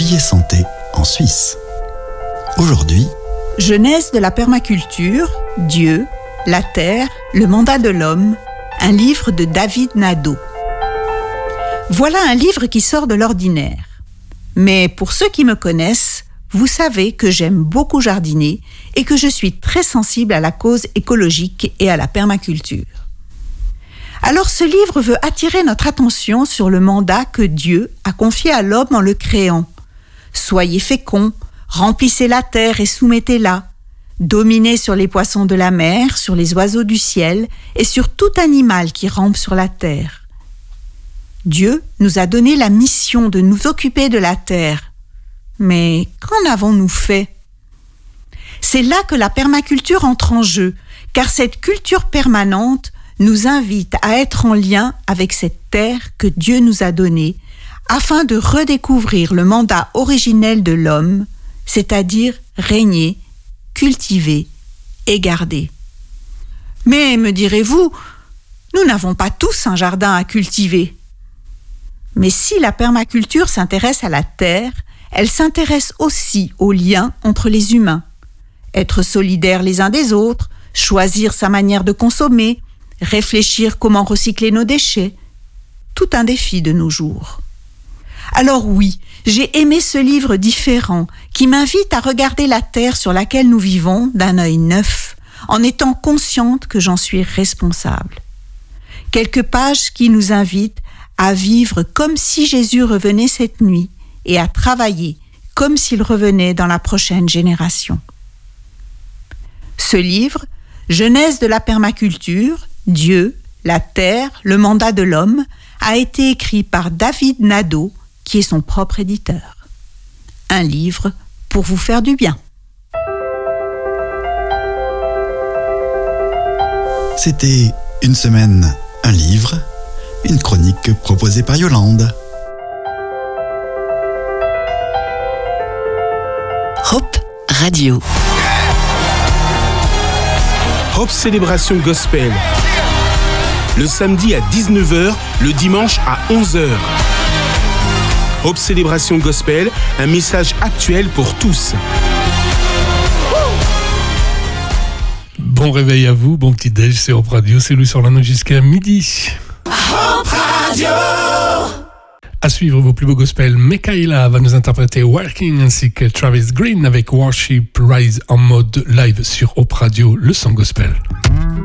vie et santé en Suisse. Aujourd'hui, Genèse de la permaculture, Dieu, la terre, le mandat de l'homme, un livre de David Nadeau. Voilà un livre qui sort de l'ordinaire. Mais pour ceux qui me connaissent, vous savez que j'aime beaucoup jardiner et que je suis très sensible à la cause écologique et à la permaculture. Alors ce livre veut attirer notre attention sur le mandat que Dieu a confié à l'homme en le créant. Soyez féconds, remplissez la terre et soumettez-la. Dominez sur les poissons de la mer, sur les oiseaux du ciel et sur tout animal qui rampe sur la terre. Dieu nous a donné la mission de nous occuper de la terre. Mais qu'en avons-nous fait ? C'est là que la permaculture entre en jeu, car cette culture permanente nous invite à être en lien avec cette terre que Dieu nous a donnée, afin de redécouvrir le mandat originel de l'homme, c'est-à-dire régner, cultiver et garder. Mais, me direz-vous, nous n'avons pas tous un jardin à cultiver. Mais si la permaculture s'intéresse à la terre, elle s'intéresse aussi aux liens entre les humains. Être solidaires les uns des autres, choisir sa manière de consommer, réfléchir comment recycler nos déchets. Tout un défi de nos jours. Alors oui, j'ai aimé ce livre différent qui m'invite à regarder la terre sur laquelle nous vivons d'un œil neuf, en étant consciente que j'en suis responsable. Quelques pages qui nous invitent à vivre comme si Jésus revenait cette nuit et à travailler comme s'il revenait dans la prochaine génération. Ce livre, Genèse de la permaculture, Dieu, la terre, le mandat de l'homme, a été écrit par David Nadeau, qui est son propre éditeur. Un livre pour vous faire du bien. c'était Une semaine, un livre, une chronique proposée par Yolande. Hope Radio. Hope Célébration Gospel. Le samedi à 19h, le dimanche à 11h. Hope Célébration Gospel, un message actuel pour tous. Bon réveil à vous, bon petit déj, c'est Hope Radio, c'est Louis sur la note jusqu'à midi. Hope Radio. À suivre vos plus beaux gospels, Michaela va nous interpréter Working ainsi que Travis Green avec Worship Rise en mode live sur Hope Radio, le son gospel.